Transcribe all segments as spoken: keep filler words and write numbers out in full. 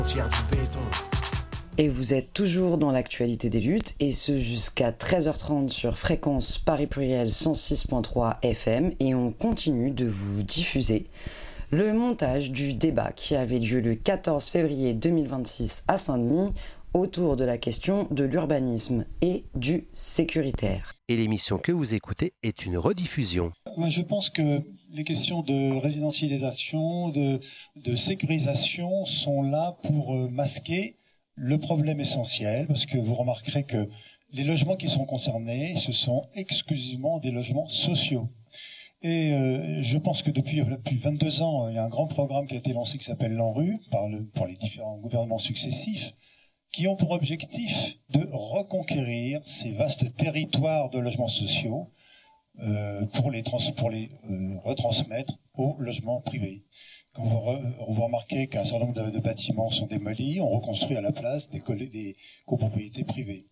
Tire du béton. Et vous êtes toujours dans l'actualité des luttes, et ce jusqu'à treize heures trente sur Fréquence Paris Pluriel cent six virgule trois F M, et on continue de vous diffuser le montage du débat qui avait lieu le quatorze février deux mille vingt-six à Saint-Denis autour de la question de l'urbanisme et du sécuritaire. Et l'émission que vous écoutez est une rediffusion. Moi, je pense que les questions de résidentialisation, de, de sécurisation sont là pour masquer le problème essentiel, parce que vous remarquerez que les logements qui sont concernés, ce sont exclusivement des logements sociaux. Et euh, je pense que depuis, depuis vingt-deux ans, il y a un grand programme qui a été lancé qui s'appelle l'ANRU, par le, pour les différents gouvernements successifs, qui ont pour objectif de reconquérir ces vastes territoires de logements sociaux euh, pour les, trans, pour les euh, retransmettre aux logements privés. Quand vous, re, vous remarquez qu'un certain nombre de, de bâtiments sont démolis, on reconstruit à la place des, des copropriétés privées.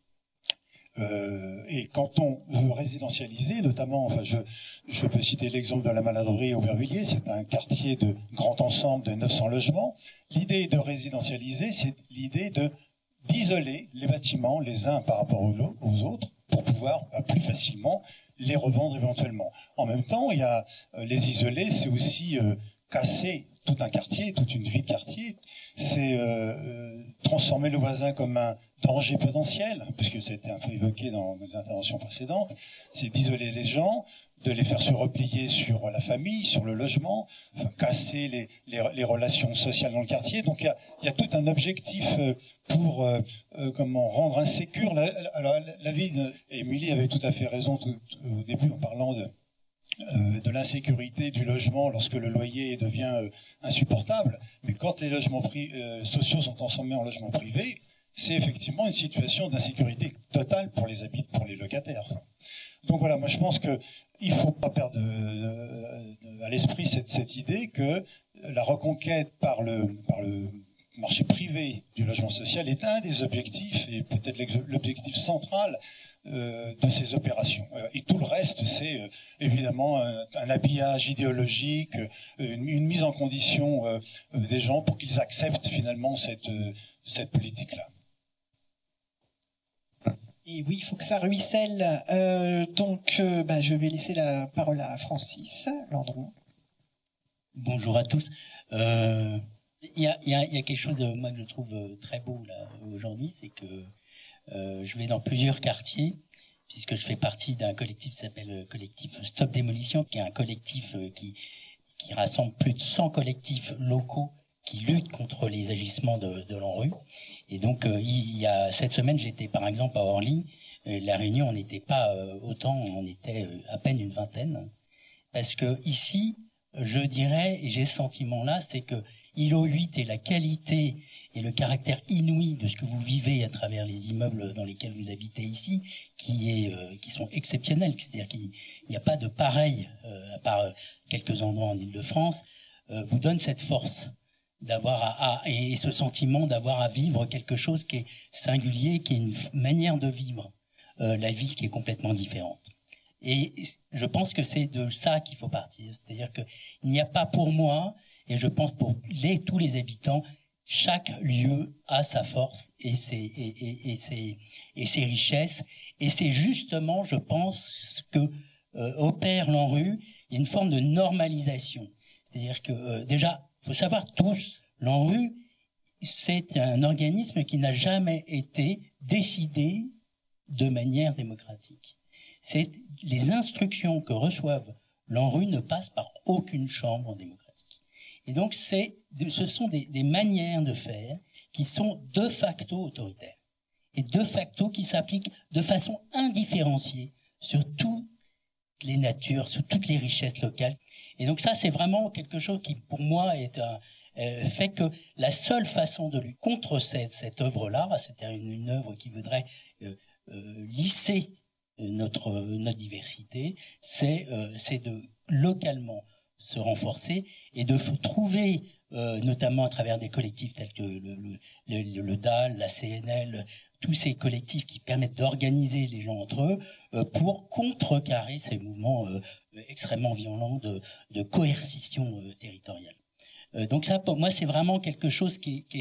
Euh, et quand on veut résidentialiser, notamment, enfin, je, je peux citer l'exemple de la Maladrerie à Aubervilliers, c'est un quartier de grand ensemble de neuf cents logements. L'idée de résidentialiser, c'est l'idée de d'isoler les bâtiments les uns par rapport aux autres pour pouvoir euh, plus facilement les revendre éventuellement. En même temps, il y a euh, les isoler, c'est aussi euh, casser tout un quartier, toute une vie de quartier. C'est euh, euh, transformer le voisin comme un danger potentiel, puisque c'était un peu évoqué dans les interventions précédentes. C'est d'isoler les gens, de les faire se replier sur la famille, sur le logement, enfin, casser les, les, les relations sociales dans le quartier. Donc il y a, il y a tout un objectif pour euh, euh, comment rendre insécure la, alors, la, la vie. De, et Émilie avait tout à fait raison tout, tout, au début en parlant de, euh, de l'insécurité du logement lorsque le loyer devient euh, insupportable. Mais quand les logements pri- euh, sociaux sont transformés en logements privés, c'est effectivement une situation d'insécurité totale pour les habitants, pour les locataires. Donc voilà, moi je pense que il faut pas perdre de, de, à l'esprit cette, cette idée que la reconquête par le, par le marché privé du logement social est un des objectifs, et peut-être l'objectif central euh, de ces opérations. Et tout le reste, c'est euh, évidemment un, un habillage idéologique, une, une mise en condition euh, des gens pour qu'ils acceptent finalement cette, cette politique-là. Et oui, il faut que ça ruisselle. Euh, donc, euh, bah, je vais laisser la parole à Francis Landron. Bonjour à tous. Euh, Il y, a, y, a, y a quelque chose, euh, moi, que je trouve euh, très beau là aujourd'hui, c'est que euh, je vais dans plusieurs quartiers, puisque je fais partie d'un collectif qui s'appelle euh, Collectif Stop Démolition, qui est un collectif euh, qui, qui rassemble plus de cent collectifs locaux qui luttent contre les agissements de, de l'ANRU. Et donc, euh, il y a cette semaine, j'étais par exemple à Orly. Euh, la réunion, on n'était pas euh, autant, on était euh, à peine une vingtaine. Parce que ici, je dirais, et j'ai ce sentiment-là, c'est que I L O huit et la qualité et le caractère inouï de ce que vous vivez à travers les immeubles dans lesquels vous habitez ici, qui est, euh, qui sont exceptionnels, c'est-à-dire qu'il n'y a pas de pareil, euh, à part euh, quelques endroits en Île-de-France, euh, vous donne cette force d'avoir à, à et ce sentiment d'avoir à vivre quelque chose qui est singulier, qui est une manière de vivre euh, la vie qui est complètement différente. Et je pense que c'est de ça qu'il faut partir, c'est-à-dire que il n'y a pas pour moi, et je pense pour les tous les habitants, chaque lieu a sa force et ses et, et, et ses et ses richesses, et c'est justement, je pense, ce que euh, opère l'ANRU. Il y a une forme de normalisation, c'est-à-dire que euh, déjà faut savoir tous, l'ANRU, c'est un organisme qui n'a jamais été décidé de manière démocratique. C'est les instructions que reçoivent l'ANRU ne passent par aucune chambre démocratique. Et donc c'est, ce sont des, des manières de faire qui sont de facto autoritaires et de facto qui s'appliquent de façon indifférenciée sur toutes les natures, sur toutes les richesses locales. Et donc ça, c'est vraiment quelque chose qui, pour moi, est un, euh, fait que la seule façon de lutter contre cette, cette œuvre-là, c'est-à-dire une, une œuvre qui voudrait euh, euh, lisser notre notre diversité, c'est euh, c'est de localement se renforcer et de trouver, euh, notamment à travers des collectifs tels que le, le, le, le D A L, la C N L, tous ces collectifs qui permettent d'organiser les gens entre eux euh, pour contrecarrer ces mouvements euh, extrêmement violents de, de coercition euh, territoriale. Euh, donc ça, pour moi, c'est vraiment quelque chose qui, qui,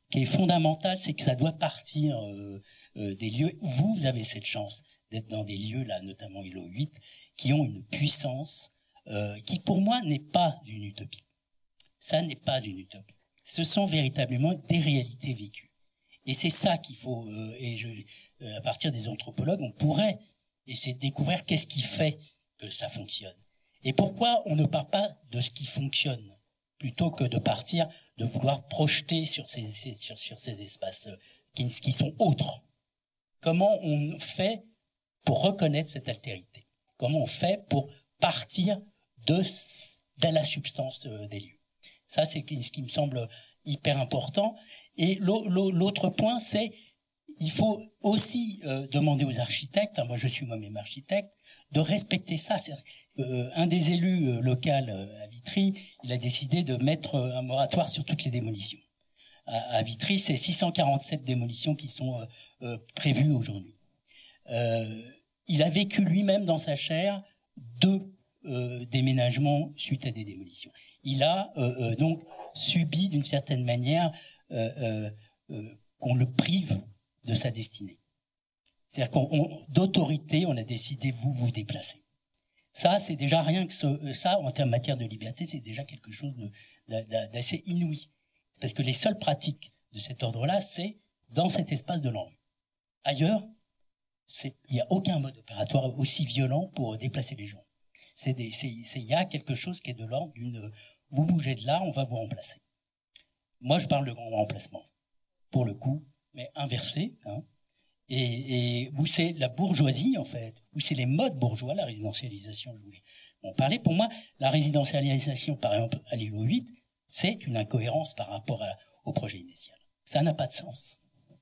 qui est fondamentale, c'est que ça doit partir euh, euh, des lieux. Vous, vous avez cette chance d'être dans des lieux, là, notamment I L O huit, qui ont une puissance euh, qui, pour moi, n'est pas une utopie. Ça n'est pas une utopie. Ce sont véritablement des réalités vécues. Et c'est ça qu'il faut, euh, et je, euh, à partir des anthropologues, on pourrait essayer de découvrir qu'est-ce qui fait que ça fonctionne. Et pourquoi on ne part pas de ce qui fonctionne, plutôt que de partir, de vouloir projeter sur ces, ces, sur, sur ces espaces qui, qui sont autres. Comment on fait pour reconnaître cette altérité? Comment on fait pour partir de, de la substance des lieux? Ça, c'est ce qui me semble hyper important. Et l'autre point, c'est il faut aussi euh, demander aux architectes, hein, moi je suis moi-même architecte, de respecter ça. Euh, un des élus euh, locaux euh, à Vitry, il a décidé de mettre euh, un moratoire sur toutes les démolitions. À, à Vitry, c'est six cent quarante-sept démolitions qui sont euh, euh, prévues aujourd'hui. Euh, il a vécu lui-même dans sa chair deux euh, déménagements suite à des démolitions. Il a euh, euh, donc subi d'une certaine manière euh, euh, euh, qu'on le prive de sa destinée. C'est-à-dire qu'on, d'autorité, on a décidé vous vous déplacer. Ça, c'est déjà rien que ce, ça, en termes matière de liberté, c'est déjà quelque chose de, d'assez inouï. Parce que les seules pratiques de cet ordre-là, c'est dans cet espace de l'ANRU. Ailleurs, c'est, il n'y a aucun mode opératoire aussi violent pour déplacer les gens. C'est des, c'est, c'est, il y a quelque chose qui est de l'ordre d'une, vous bougez de là, on va vous remplacer. Moi, je parle de grand remplacement. Pour le coup, mais inversé, hein, et, et où c'est la bourgeoisie, en fait, où c'est les modes bourgeois, la résidentialisation, je voulais en parler. Pour moi, la résidentialisation, par exemple, à l'I L O huit, c'est une incohérence par rapport à, au projet initial. Ça n'a pas de sens.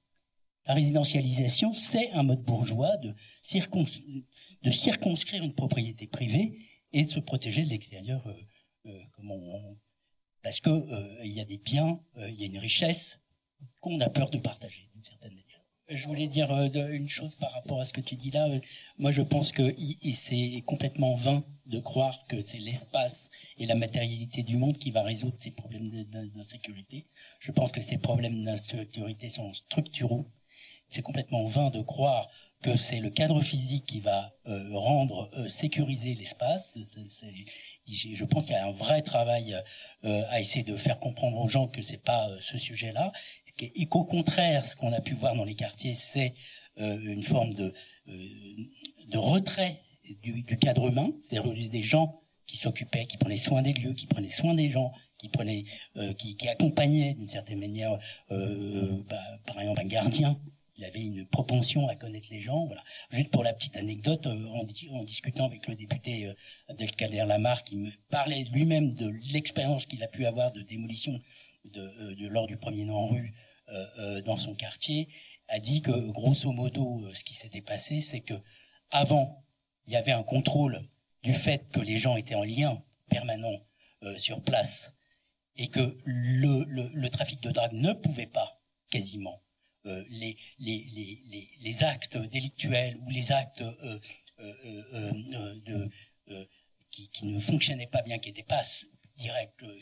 La résidentialisation, c'est un mode bourgeois de, circons, de circonscrire une propriété privée et de se protéger de l'extérieur, euh, euh, comme on, parce que euh, il y a des biens, euh, il y a une richesse qu'on a peur de partager, d'une certaine manière. Je voulais dire euh, de, une chose par rapport à ce que tu dis là. Euh, moi, je pense que y, et c'est complètement vain de croire que c'est l'espace et la matérialité du monde qui va résoudre ces problèmes d'insécurité. Je pense que ces problèmes d'insécurité sont structuraux. C'est complètement vain de croire que c'est le cadre physique qui va euh, rendre euh, sécuriser l'espace. C'est, c'est, je pense qu'il y a un vrai travail euh, à essayer de faire comprendre aux gens que c'est pas euh, ce sujet-là, et qu'au contraire, ce qu'on a pu voir dans les quartiers, c'est euh, une forme de, euh, de retrait du, du cadre humain, c'est-à-dire des gens qui s'occupaient, qui prenaient soin des lieux, qui prenaient soin des gens, qui prenaient, euh, qui, qui accompagnaient d'une certaine manière, euh, bah, par exemple un gardien. Il avait une propension à connaître les gens. Voilà. Juste pour la petite anecdote, euh, en, en discutant avec le député euh, Abdelkader Lamar, qui me parlait lui-même de l'expérience qu'il a pu avoir de démolition de, euh, de lors du premier ANRU euh, euh, dans son quartier, a dit que grosso modo, euh, ce qui s'était passé, c'est que avant, il y avait un contrôle du fait que les gens étaient en lien permanent euh, sur place et que le, le, le trafic de drague ne pouvait pas quasiment Euh, les, les, les, les, les actes délictuels ou les actes euh, euh, euh, euh, de, euh, qui, qui ne fonctionnaient pas bien, qui n'étaient pas directs, euh,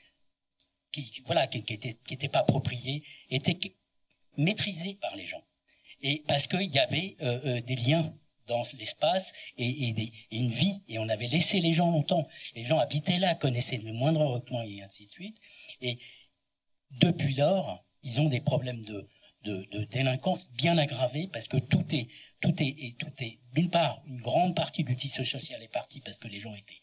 qui, voilà, qui n'étaient qui étaient pas appropriés, étaient maîtrisés par les gens. Et parce qu'il y avait euh, euh, des liens dans l'espace et, et, des, et une vie, et on avait laissé les gens longtemps. Les gens habitaient là, connaissaient le moindre recoin et ainsi de suite. Et depuis lors, ils ont des problèmes de De, de délinquance bien aggravée parce que tout est, tout est, et tout est, d'une part, une grande partie du tissu social est partie parce que les gens étaient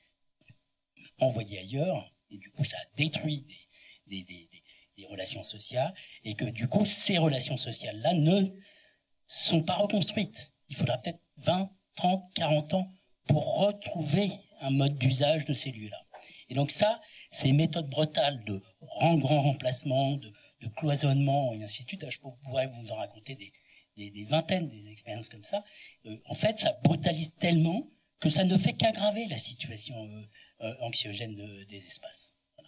envoyés ailleurs et du coup ça a détruit des, des, des, des, des relations sociales et que du coup ces relations sociales-là ne sont pas reconstruites. Il faudra peut-être vingt, trente, quarante ans pour retrouver un mode d'usage de ces lieux-là. Et donc ça, ces méthodes brutales de grand remplacement, de de cloisonnement et ainsi de suite, je pourrais vous en raconter des, des, des vingtaines des expériences comme ça. Euh, en fait, ça brutalise tellement que ça ne fait qu'aggraver la situation euh, euh, anxiogène de, des espaces. Voilà.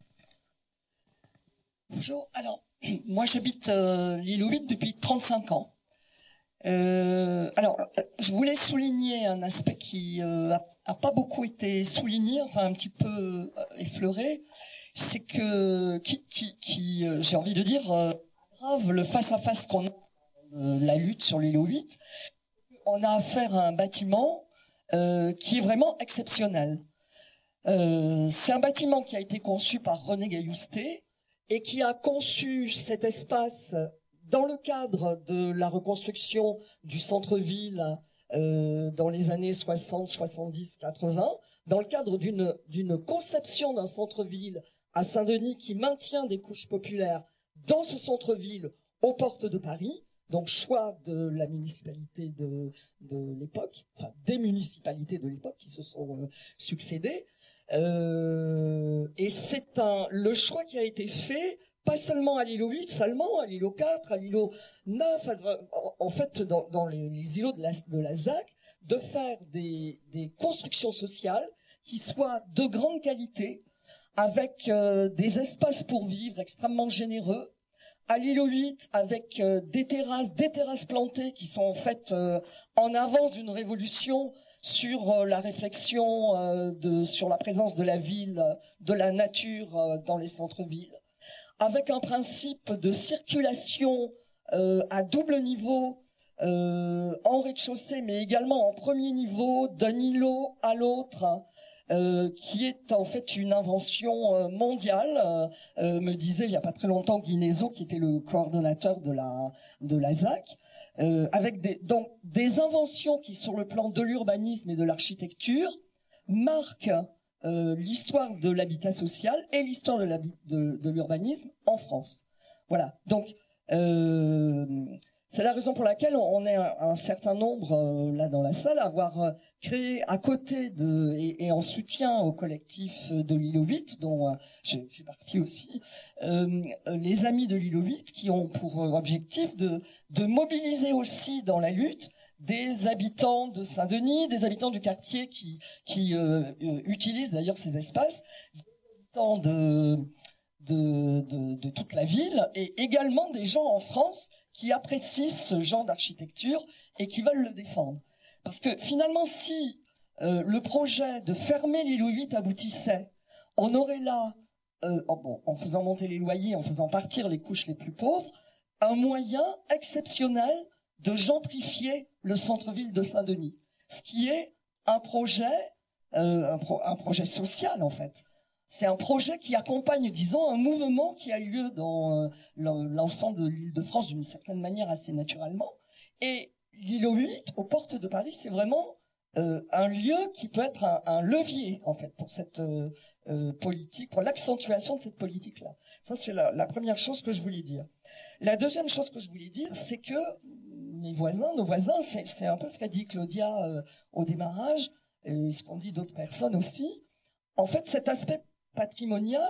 Bonjour. Alors, moi j'habite euh, l'I L O huit depuis trente-cinq ans. Euh, alors, je voulais souligner un aspect qui euh, a, a pas beaucoup été souligné, enfin un petit peu euh, effleuré. C'est que qui, qui, qui euh, j'ai envie de dire, euh, grave le face-à-face qu'on a euh, la lutte sur l'îlot huit. On a affaire à un bâtiment euh, qui est vraiment exceptionnel. Euh, c'est un bâtiment qui a été conçu par René Gaillousté et qui a conçu cet espace dans le cadre de la reconstruction du centre-ville euh, dans les années soixante, soixante-dix, quatre-vingts, dans le cadre d'une d'une conception d'un centre-ville à Saint-Denis qui maintient des couches populaires dans ce centre-ville aux portes de Paris. Donc choix de la municipalité de, de l'époque, enfin des municipalités de l'époque qui se sont euh, succédées. Euh, et c'est un le choix qui a été fait, pas seulement à l'îlot huit, seulement à l'îlot quatre, à l'îlot neuf, en, en fait dans, dans les, les îlots de la, de la Z A C, de faire des, des constructions sociales qui soient de grande qualité, avec euh, des espaces pour vivre extrêmement généreux. À l'îlot huit, avec euh, des terrasses, des terrasses plantées qui sont en fait euh, en avance d'une révolution sur euh, la réflexion euh, de sur la présence de la ville, de la nature euh, dans les centres-villes, avec un principe de circulation euh, à double niveau euh, en rez-de-chaussée, mais également en premier niveau d'un îlot à l'autre. Euh, qui est en fait une invention euh, mondiale, euh, euh, me disait il n'y a pas très longtemps Guinézo, qui était le coordonnateur de la de la Z A C, euh, avec des donc des inventions qui sur le plan de l'urbanisme et de l'architecture marquent euh, l'histoire de l'habitat social et l'histoire de, de, de l'urbanisme en France. Voilà. Donc euh, c'est la raison pour laquelle on est un, un certain nombre euh, là dans la salle à avoir euh, créé à côté de et, et en soutien au collectif de l'îlot huit, dont euh, je fais partie aussi, euh, les amis de l'îlot huit, qui ont pour objectif de, de mobiliser aussi dans la lutte des habitants de Saint-Denis, des habitants du quartier qui, qui euh, euh, utilisent d'ailleurs ces espaces, des habitants de, de, de, de toute la ville, et également des gens en France qui apprécient ce genre d'architecture et qui veulent le défendre. Parce que finalement, si euh, le projet de fermer l'îlot huit aboutissait, on aurait là, euh, en, bon, en faisant monter les loyers, en faisant partir les couches les plus pauvres, un moyen exceptionnel de gentrifier le centre-ville de Saint-Denis. Ce qui est un projet, euh, un, pro, un projet social en fait. C'est un projet qui accompagne, disons, un mouvement qui a lieu dans euh, l'ensemble de l'Île-de-France d'une certaine manière assez naturellement. Et l'îlot huit, aux portes de Paris, c'est vraiment euh, un lieu qui peut être un, un levier, en fait, pour cette euh, euh, politique, pour l'accentuation de cette politique-là. Ça, c'est la, la première chose que je voulais dire. La deuxième chose que je voulais dire, c'est que mes voisins, nos voisins, c'est, c'est un peu ce qu'a dit Claudia euh, au démarrage, et ce qu'ont dit d'autres personnes aussi. En fait, cet aspect patrimonial,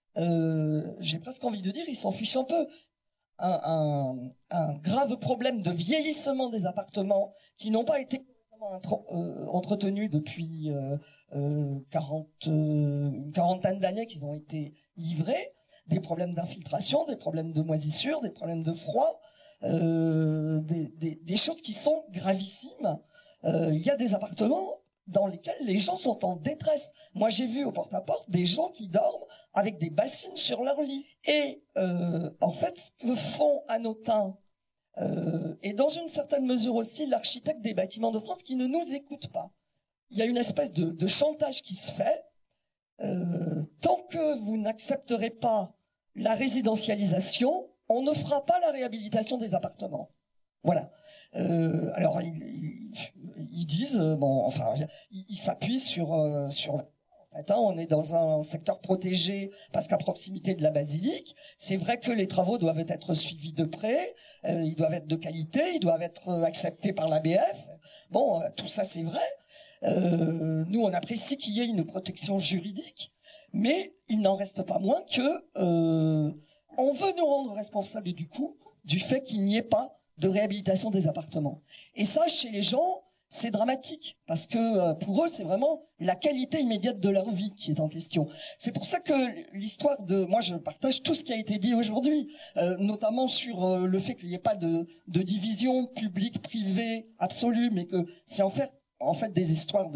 euh, j'ai presque envie de dire, ils s'en fichent un peu. Un, un, un grave problème de vieillissement des appartements qui n'ont pas été euh, entretenus depuis euh, euh, quarante, euh, une quarantaine d'années qu'ils ont été livrés, des problèmes d'infiltration, des problèmes de moisissure, des problèmes de froid, euh, des, des, des choses qui sont gravissimes. Euh, il y a des appartements dans lesquels les gens sont en détresse. Moi, j'ai vu au porte-à-porte des gens qui dorment avec des bassines sur leur lit. Et euh, en fait, ce que font Hanotin, euh, et dans une certaine mesure aussi l'architecte des bâtiments de France, qui ne nous écoute pas. Il y a une espèce de, de chantage qui se fait. Euh, tant que vous n'accepterez pas la résidentialisation, on ne fera pas la réhabilitation des appartements. Voilà. Euh, alors ils, ils, ils disent euh, bon, enfin, ils, ils s'appuient sur euh, sur. En fait, hein, on est dans un secteur protégé parce qu'à proximité de la basilique. C'est vrai que les travaux doivent être suivis de près, euh, ils doivent être de qualité, ils doivent être acceptés par l'A B F. Bon, euh, tout ça c'est vrai. Euh, nous, on apprécie qu'il y ait une protection juridique, mais il n'en reste pas moins que euh, on veut nous rendre responsables du coup du fait qu'il n'y ait pas de réhabilitation des appartements. Et ça, chez les gens, c'est dramatique, parce que euh, pour eux, c'est vraiment la qualité immédiate de leur vie qui est en question. C'est pour ça que l'histoire de... Moi, je partage tout ce qui a été dit aujourd'hui, euh, notamment sur euh, le fait qu'il n'y ait pas de, de division publique-privée absolue, mais que c'est en fait, en fait des histoires de,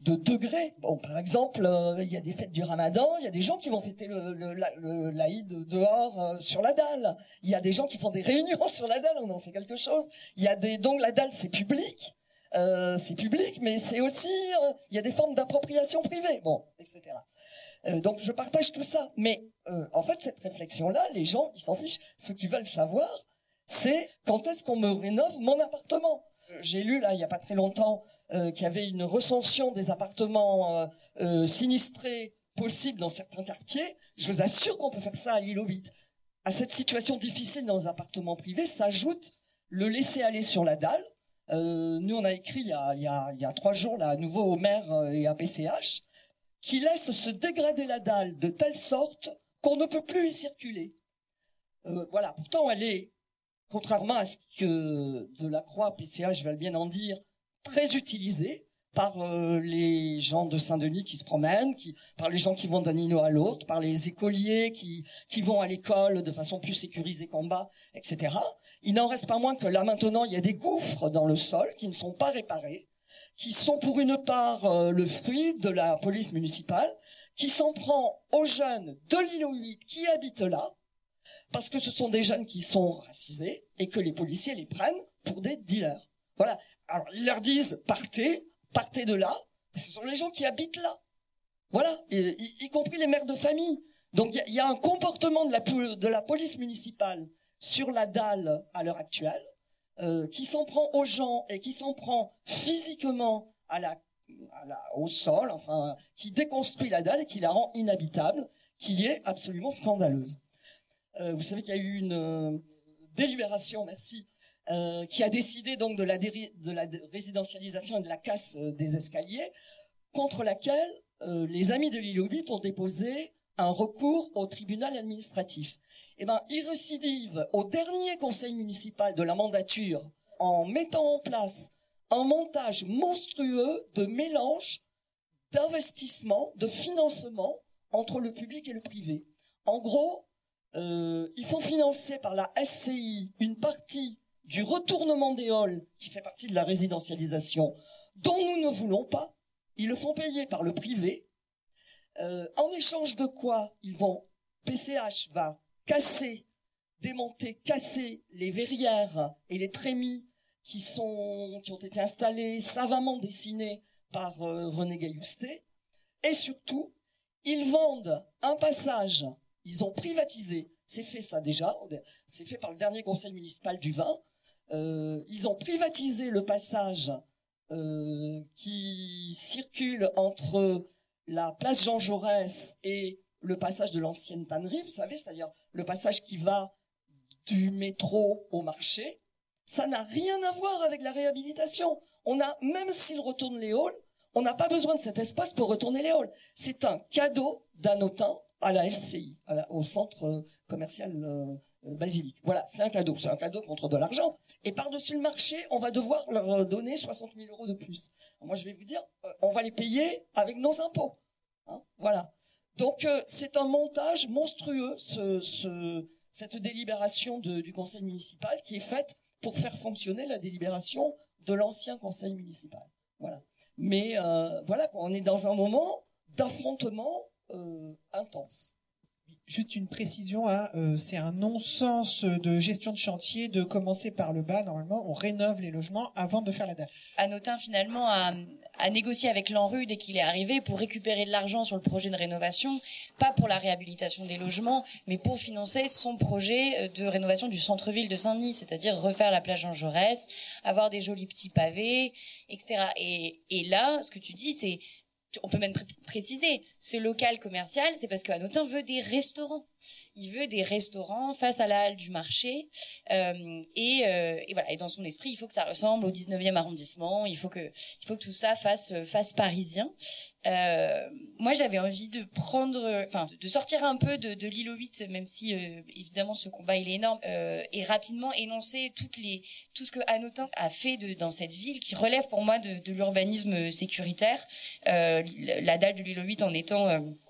de degrés. Bon, par exemple, euh, il y a des fêtes du Ramadan, il y a des gens qui vont fêter le, le, la, le l'Aïd dehors euh, sur la dalle. Il y a des gens qui font des réunions sur la dalle, on en sait quelque chose. Il y a des donc la dalle c'est public, euh, c'est public, mais c'est aussi euh, il y a des formes d'appropriation privée, bon, et cetera. Euh, donc je partage tout ça, mais euh, en fait cette réflexion-là, les gens ils s'en fichent. Ce qu'ils veulent savoir, c'est quand est-ce qu'on me rénove mon appartement. J'ai lu là il y a pas très longtemps euh, qu'il y avait une recension des appartements euh, euh, sinistrés possibles dans certains quartiers. Je vous assure qu'on peut faire ça à l'île aux Bites. À cette situation difficile dans les appartements privés s'ajoute le laisser aller sur la dalle. Euh, nous on a écrit il y a, il y a, il y a trois jours là à nouveau au maire et à P C H qui laisse se dégrader la dalle de telle sorte qu'on ne peut plus y circuler. Euh, voilà. Pourtant elle est, contrairement à ce que Delacroix, P C H veulent bien en dire, très utilisé par euh, les gens de Saint-Denis qui se promènent, qui, par les gens qui vont d'un îlot à l'autre, par les écoliers qui, qui vont à l'école de façon plus sécurisée qu'en bas, et cetera. Il n'en reste pas moins que là maintenant, il y a des gouffres dans le sol qui ne sont pas réparés, qui sont pour une part euh, le fruit de la police municipale, qui s'en prend aux jeunes de l'île aux Huit qui habitent là, parce que ce sont des jeunes qui sont racisés et que les policiers les prennent pour des dealers. Voilà. Alors, ils leur disent, partez, partez de là. Ce sont les gens qui habitent là. Voilà. Et, y, y compris les mères de famille. Donc, il y, y a un comportement de la, de la police municipale sur la dalle à l'heure actuelle, euh, qui s'en prend aux gens et qui s'en prend physiquement à la, à la, au sol, enfin, qui déconstruit la dalle et qui la rend inhabitable, qui est absolument scandaleuse. Euh, vous savez qu'il y a eu une euh, délibération, merci, euh, qui a décidé donc de la, déri- de la dé- résidentialisation et de la casse euh, des escaliers, contre laquelle euh, les amis de l'île aux Huit ont déposé un recours au tribunal administratif. Eh ben, ils récidivent au dernier conseil municipal de la mandature en mettant en place un montage monstrueux de mélange d'investissement, de financement entre le public et le privé. En gros, Euh, ils font financer par la S C I une partie du retournement des halls qui fait partie de la résidentialisation dont nous ne voulons pas. Ils le font payer par le privé. Euh, en échange de quoi ils vont, P C H va casser, démonter, casser les verrières et les trémies qui sont, qui ont été installées, savamment dessinées par euh, René Gailloustet. Et surtout, ils vendent un passage. Ils ont privatisé, c'est fait ça déjà, c'est fait par le dernier conseil municipal du vin. Euh, ils ont privatisé le passage euh, qui circule entre la place Jean Jaurès et le passage de l'ancienne tannerie, vous savez, c'est-à-dire le passage qui va du métro au marché. Ça n'a rien à voir avec la réhabilitation. On a, même s'ils retournent les halls, on n'a pas besoin de cet espace pour retourner les halls. C'est un cadeau d'Annotin à la S C I, à la, au centre euh, commercial euh, euh, Basilique. Voilà, c'est un cadeau, c'est un cadeau contre de l'argent. Et par-dessus le marché, on va devoir leur donner soixante mille euros de plus. Alors moi, je vais vous dire, euh, on va les payer avec nos impôts. Hein, voilà. Donc, euh, c'est un montage monstrueux, ce, ce, cette délibération de, du conseil municipal qui est faite pour faire fonctionner la délibération de l'ancien conseil municipal. Voilà. Mais euh, voilà, on est dans un moment d'affrontement Euh, intense. Juste une précision, hein, euh, c'est un non-sens de gestion de chantier de commencer par le bas. Normalement, on rénove les logements avant de faire la dalle. Annotin, finalement, a, a négocié avec l'ANRU dès qu'il est arrivé pour récupérer de l'argent sur le projet de rénovation, pas pour la réhabilitation des logements, mais pour financer son projet de rénovation du centre-ville de Saint-Denis, c'est-à-dire refaire la plage Jean Jaurès, avoir des jolis petits pavés, et cetera. Et, et là, ce que tu dis, c'est on peut même pr- préciser, ce local commercial, c'est parce que Annotin veut des restaurants. Il veut des restaurants face à la halle du marché. Euh, et, euh, et voilà. Et dans son esprit, il faut que ça ressemble au dix-neuvième arrondissement. Il faut que, il faut que tout ça fasse, fasse parisien. Euh, moi, j'avais envie de prendre, enfin, de sortir un peu de, de l'île aux Huit, même si euh, évidemment ce combat il est énorme, euh, et rapidement énoncer toutes les, tout ce que Annotin a fait de, dans cette ville, qui relève pour moi de, de l'urbanisme sécuritaire. Euh, la dalle de l'île aux Huit en étant euh,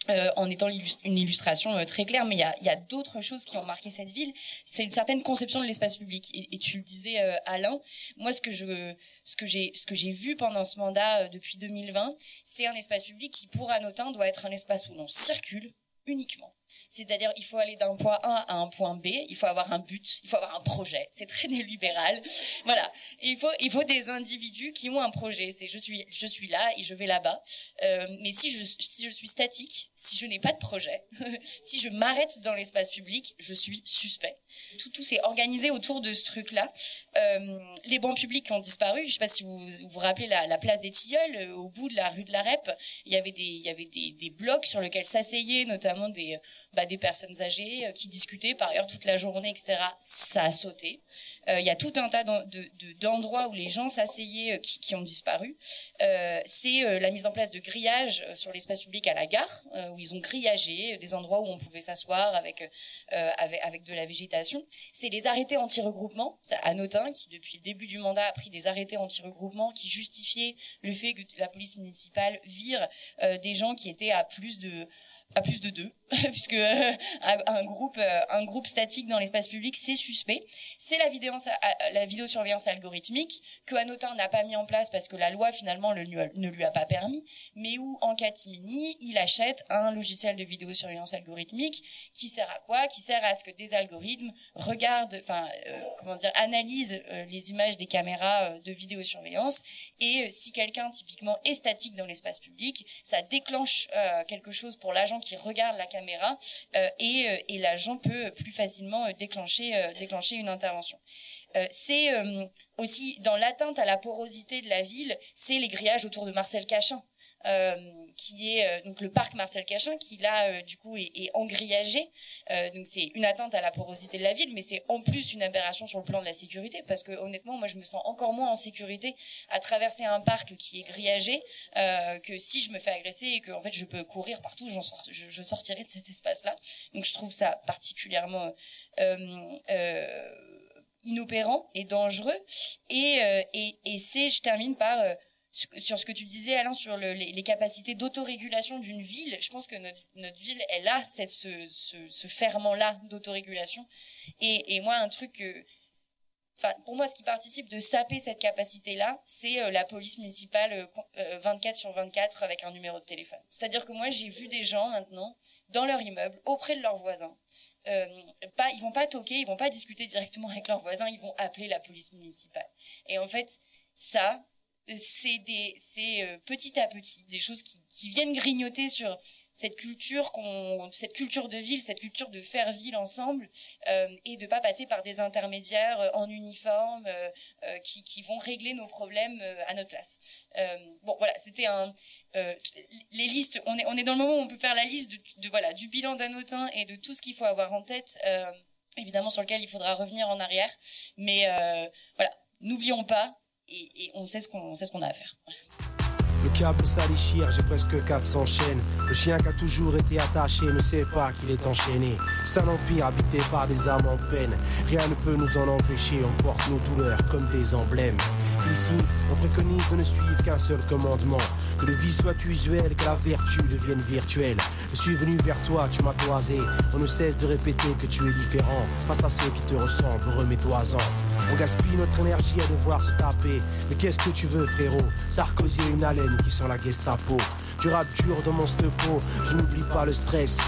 Euh, en étant une illustration euh, très claire, mais il y a, y a d'autres choses qui ont marqué cette ville. C'est une certaine conception de l'espace public. Et, et tu le disais, euh, Alain, moi ce que je, ce que j'ai, ce que j'ai vu pendant ce mandat euh, depuis deux mille vingt, c'est un espace public qui, pour Hanotin, doit être un espace où l'on circule uniquement. C'est-à-dire, il faut aller d'un point A à un point B, il faut avoir un but, il faut avoir un projet. C'est très néolibéral. Voilà. Et il faut, il faut des individus qui ont un projet. C'est, je suis, je suis là et je vais là-bas. Euh, mais si je, si je suis statique, si je n'ai pas de projet, si je m'arrête dans l'espace public, je suis suspect. Tout, tout s'est organisé autour de ce truc-là. Euh, les bancs publics qui ont disparu, je sais pas si vous vous, vous rappelez la, la place des Tilleuls, euh, au bout de la rue de la Rep, il y avait des, il y avait des, des blocs sur lesquels s'asseyaient notamment des, bah, des personnes âgées euh, qui discutaient par ailleurs toute la journée, et cetera. Ça a sauté. Euh, il y a tout un tas de, de, d'endroits où les gens s'asseyaient euh, qui, qui ont disparu. Euh, c'est euh, la mise en place de grillages euh, sur l'espace public à la gare, euh, où ils ont grillagé, euh, des endroits où on pouvait s'asseoir avec, euh, avec, avec de la végétation. C'est les arrêtés anti-regroupement. C'est Hanotin qui, depuis le début du mandat, a pris des arrêtés anti-regroupement qui justifiaient le fait que la police municipale vire euh, des gens qui étaient à plus de à plus de deux, puisque euh, un groupe euh, un groupe statique dans l'espace public, c'est suspect. C'est la vidéo la vidéosurveillance algorithmique que Hanotin n'a pas mis en place parce que la loi finalement le, ne lui a pas permis, mais où en catimini, il achète un logiciel de vidéosurveillance algorithmique qui sert à quoi ? Qui sert à ce que des algorithmes regardent, enfin euh, comment dire, analysent euh, les images des caméras euh, de vidéosurveillance et euh, si quelqu'un typiquement est statique dans l'espace public, ça déclenche euh, quelque chose pour l'agent qui regarde la caméra euh, et, euh, et l'agent peut plus facilement euh, déclencher, euh, déclencher une intervention. Euh, c'est euh, aussi dans l'atteinte à la porosité de la ville, c'est les grillages autour de Marcel Cachin. Euh, qui est euh, donc le parc Marcel Cachin qui là euh, du coup est, est engrillagé, euh, donc c'est une atteinte à la porosité de la ville, mais c'est en plus une aberration sur le plan de la sécurité parce que honnêtement moi je me sens encore moins en sécurité à traverser un parc qui est grillagé euh, que si je me fais agresser et que en fait je peux courir partout, j'en sort, je, je sortirai de cet espace-là. Donc je trouve ça particulièrement euh, euh, inopérant et dangereux et euh, et, et c'est je termine par euh, sur ce que tu disais Alain sur le, les, les capacités d'autorégulation d'une ville. Je pense que notre, notre ville elle a cette, ce, ce, ce ferment-là d'autorégulation et, et moi un truc que Enfin, pour moi, ce qui participe de saper cette capacité-là, c'est euh, la police municipale euh, vingt-quatre sur vingt-quatre avec un numéro de téléphone. C'est-à-dire que moi, j'ai vu des gens maintenant dans leur immeuble, auprès de leurs voisins. Euh, pas, ils vont pas toquer, ils vont pas discuter directement avec leurs voisins, ils vont appeler la police municipale. Et en fait, ça, c'est des, c'est euh, petit à petit des choses qui, qui viennent grignoter sur cette culture qu'on, cette culture de ville, cette culture de faire ville ensemble, euh, et de pas passer par des intermédiaires euh, en uniforme euh, euh, qui, qui vont régler nos problèmes euh, à notre place. Euh, bon, voilà, c'était un, euh, les listes. On est, on est dans le moment où on peut faire la liste de, de voilà du bilan d'Hanotin et de tout ce qu'il faut avoir en tête. Euh, évidemment, sur lequel il faudra revenir en arrière, mais euh, voilà, n'oublions pas. Et, et on sait ce qu'on, on sait ce qu'on a à faire. Voilà. Le câble ça déchire, j'ai presque quatre cents chaînes. Le chien qui a toujours été attaché ne sait pas qu'il est enchaîné. C'est un empire habité par des âmes en peine. Rien ne peut nous en empêcher, on porte nos douleurs comme des emblèmes. Ici, on préconise de ne suivre qu'un seul commandement. Que le vice soit usuel, que la vertu devienne virtuelle. Je suis venu vers toi, tu m'as toisé. On ne cesse de répéter que tu es différent. Face à ceux qui te ressemblent, remets-toi-en. On gaspille notre énergie à devoir se taper. Mais qu'est-ce que tu veux, frérot? Sarkozy et une haleine qui sent la Gestapo. Tu rappes dur dans mon stepo, je n'oublie pas le stress.